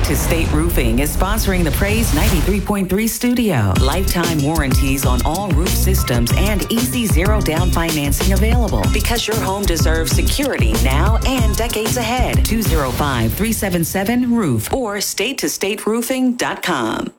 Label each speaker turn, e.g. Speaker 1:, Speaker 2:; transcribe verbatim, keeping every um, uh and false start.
Speaker 1: to State Roofing is sponsoring the Praise ninety-three point three studio. Lifetime warranties on all roof systems and easy zero down financing available because your home deserves security now and decades ahead. two oh five, three seven seven, roof or state to state roofing dot com.